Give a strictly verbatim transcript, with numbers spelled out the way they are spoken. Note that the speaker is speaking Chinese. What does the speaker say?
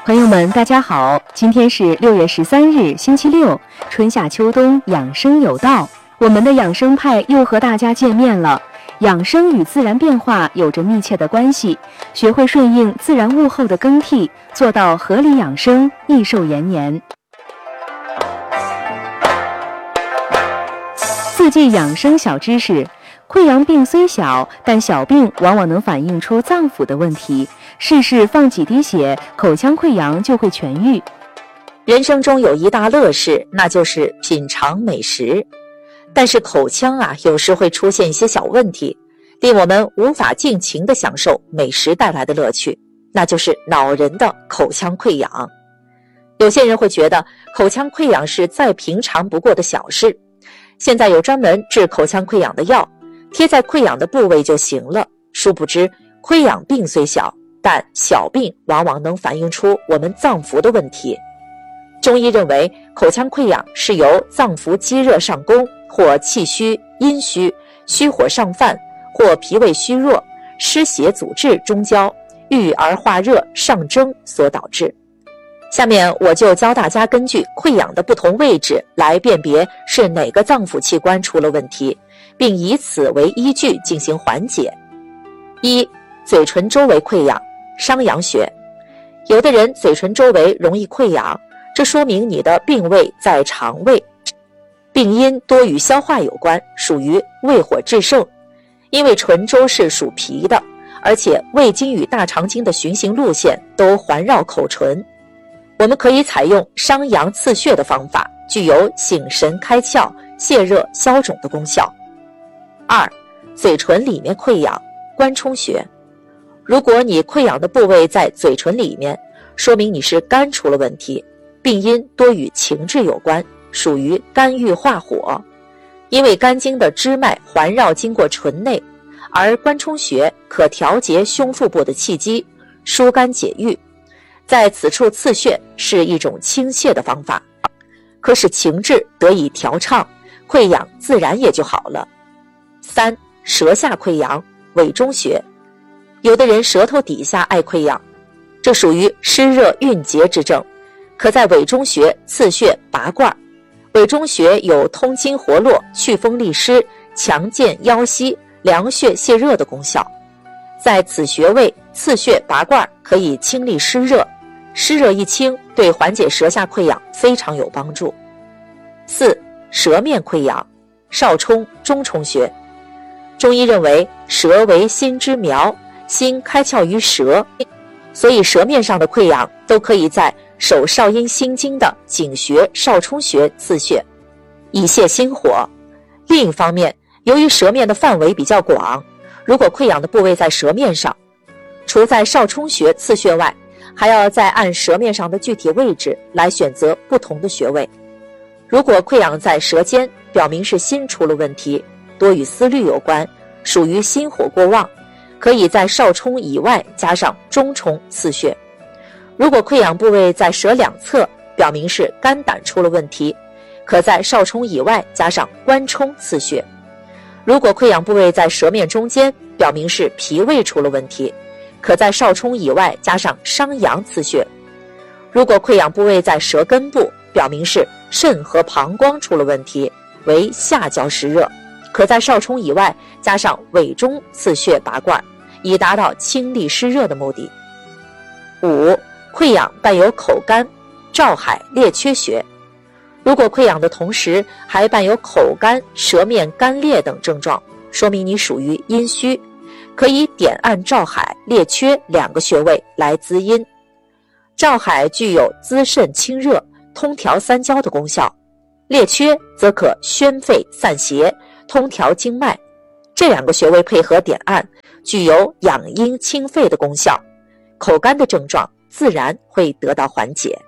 朋友们，大家好，今天是六月十三日，星期六，春夏秋冬养生有道，我们的养生派又和大家见面了。养生与自然变化有着密切的关系，学会顺应自然物候的更替，做到合理养生，益寿延年。四季养生小知识：溃疡病虽小，但小病往往能反映出脏腑的问题。试试放几滴血，口腔溃疡就会痊愈。 人生中有一大乐事，那就是品尝美食。但是口腔啊，有时会出现一些小问题，令我们无法尽情地享受美食带来的乐趣，那就是恼人的口腔溃疡。有些人会觉得口腔溃疡是再平常不过的小事，现在有专门治口腔溃疡的药，贴在溃疡的部位就行了。殊不知，溃疡病虽小，但小病往往能反映出我们脏腑的问题。中医认为，口腔溃疡是由脏腑积热上攻，或气虚、阴虚、虚火上犯，或脾胃虚弱、湿邪阻滞中焦、郁而化热上蒸所导致。下面我就教大家根据溃疡的不同位置来辨别是哪个脏腑器官出了问题，并以此为依据进行缓解。一、嘴唇周围溃疡，商阳穴。有的人嘴唇周围容易溃疡，这说明你的病位在肠胃，病因多与消化有关，属于胃火炽盛。因为唇周是属脾的，而且胃经与大肠经的循行路线都环绕口唇，我们可以采用商阳刺血的方法，具有醒神开窍、泻热消肿的功效。二、嘴唇里面溃疡，关冲穴。如果你溃疡的部位在嘴唇里面，说明你是肝出了问题，病因多与情志有关，属于肝郁化火。因为肝经的支脉环绕经过唇内，而关冲穴可调节胸腹部的气机，疏肝解郁。在此处刺血是一种清泻的方法，可使情志得以调畅，溃疡自然也就好了。三、舌下溃疡，委中穴。有的人舌头底下爱溃疡，这属于湿热蕴结之症，可在委中穴刺血拔罐。委中穴有通经活络、祛风利湿、强健腰膝、凉血泻热的功效。在此穴位刺血拔罐可以清利湿热，湿热一清，对缓解舌下溃疡非常有帮助。四、舌面溃疡，少冲、中冲穴。中医认为，舌为心之苗，心开窍于舌，所以舌面上的溃疡都可以在手少阴心经的井穴、少冲穴刺血，以泻心火。另一方面，由于舌面的范围比较广，如果溃疡的部位在舌面上，除在少冲穴刺血外，还要再按舌面上的具体位置来选择不同的穴位。如果溃疡在舌尖，表明是心出了问题，多与思虑有关，属于心火过旺，可以在少冲以外加上中冲刺血。如果溃疡部位在舌两侧，表明是肝胆出了问题，可在少冲以外加上关冲刺血。如果溃疡部位在舌面中间，表明是脾胃出了问题，可在少冲以外加上商阳刺血。如果溃疡部位在舌根部，表明是肾和膀胱出了问题，为下焦湿热，可在少冲以外加上委中刺血拔罐，以达到清利湿热的目的。五、溃疡伴有口干，照海裂缺穴。如果溃疡的同时还伴有口干、舌面干裂等症状，说明你属于阴虚，可以点按照海、列缺两个穴位来滋阴。照海具有滋肾清热、通调三焦的功效，列缺则可宣肺散邪、通调经脉。这两个穴位配合点按，具有养阴清肺的功效，口干的症状自然会得到缓解。